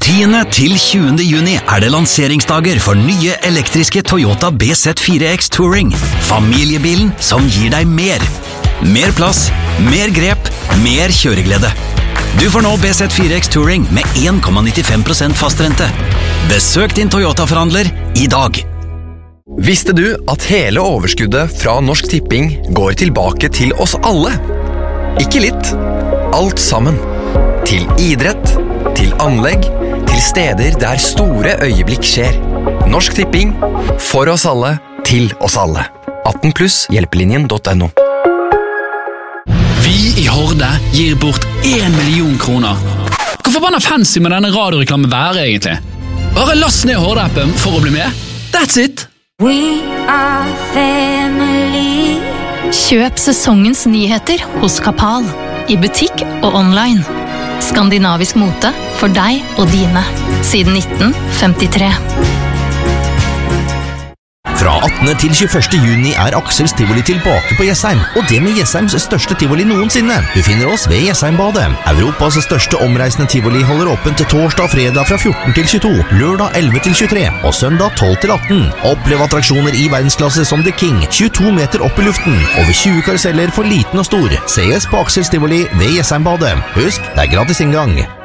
10. til 20. juni det lanseringsdager for nye elektriske Toyota BZ4X Touring. Familiebilen som gir deg mer. Mer plass, mer grep, mer kjøreglede. Du får nå BZ4X Touring med 1,95% fastrente. Besøk din Toyota-forhandler i dag. Visste du at hele overskuddet fra Norsk Tipping går tilbake til oss alle? Ikke litt, alt sammen. Til idrett, til anlegg, til steder der store øyeblikk skjer. Norsk Tipping, for oss alle, til oss alle. 18+ hjelpelinjen.no. Vi i Horde gir bort 1 million kroner. Hvor forbanna fancy med denne radioreklamen være egentlig? Bare last ned Horde-appen for å bli med. That's it! We are family. Kjøp sesongens nyheter hos Kapal. I butikk og online. Skandinavisk mote for deg og dine. Siden 1953. Fra 18. til 21. juni Aksels Tivoli tilbake på Jessheim, og det med Jessheims største tivoli noensinne. Du finner oss ved Jessheimbadet. Europas største omreisende tivoli holder åpent til torsdag og fredag fra 14 til 22, lørdag 11 til 23 og søndag 12 til 18. Opplev attraksjoner i verdensklasse som The King, 22 meter opp i luften, over 20 karuseller for liten og stor. Ses på Aksels Tivoli ved Jessheimbadet. Husk, det gratis inngang.